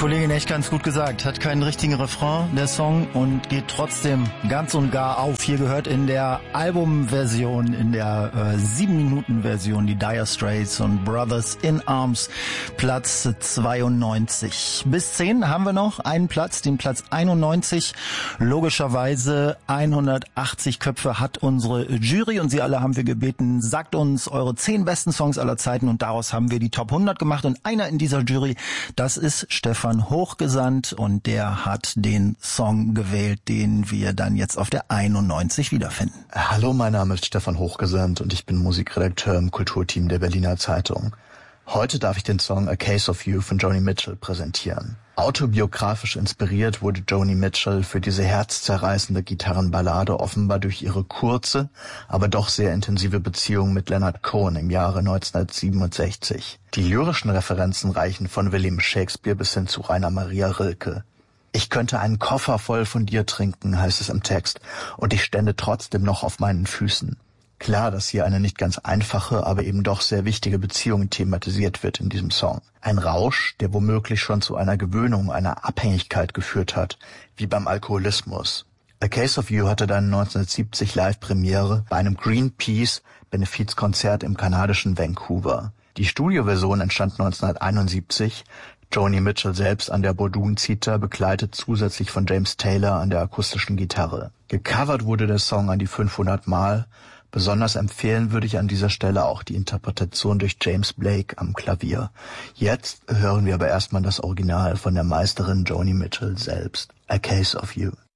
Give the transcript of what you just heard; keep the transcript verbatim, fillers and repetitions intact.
Kollegin echt ganz gut gesagt. Hat keinen richtigen Refrain, der Song, und geht trotzdem ganz und gar auf. Hier gehört in der Albumversion, in der äh, sieben Minuten Version, die Dire Straits und Brothers in Arms, Platz zweiundneunzig. Bis zehn haben wir noch einen Platz, den Platz einundneunzig. Logischerweise hundertachtzig Köpfe hat unsere Jury und Sie alle haben wir gebeten, sagt uns eure zehn besten Songs aller Zeiten, und daraus haben wir die Top hundert gemacht, und einer in dieser Jury, das ist Stefan Hochgesandt, und der hat den Song gewählt, den wir dann jetzt auf der einundneunzig wiederfinden. Hallo, mein Name ist Stefan Hochgesandt und ich bin Musikredakteur im Kulturteam der Berliner Zeitung. Heute darf ich den Song A Case of You von Joni Mitchell präsentieren. Autobiografisch inspiriert wurde Joni Mitchell für diese herzzerreißende Gitarrenballade offenbar durch ihre kurze, aber doch sehr intensive Beziehung mit Leonard Cohen im Jahre neunzehnhundertsiebenundsechzig. Die lyrischen Referenzen reichen von William Shakespeare bis hin zu Rainer Maria Rilke. Ich könnte einen Koffer voll von dir trinken, heißt es im Text, und ich stände trotzdem noch auf meinen Füßen. Klar, dass hier eine nicht ganz einfache, aber eben doch sehr wichtige Beziehung thematisiert wird in diesem Song. Ein Rausch, der womöglich schon zu einer Gewöhnung, einer Abhängigkeit geführt hat, wie beim Alkoholismus. A Case of You hatte dann neunzehnhundertsiebzig Live-Premiere bei einem Greenpeace-Benefizkonzert im kanadischen Vancouver. Die Studioversion entstand neunzehnhunderteinundsiebzig, Joni Mitchell selbst an der Bordun-Zither, begleitet zusätzlich von James Taylor an der akustischen Gitarre. Gecovert wurde der Song an die fünfhundert Mal. Besonders empfehlen würde ich an dieser Stelle auch die Interpretation durch James Blake am Klavier. Jetzt hören wir aber erstmal das Original von der Meisterin Joni Mitchell selbst. A Case of You.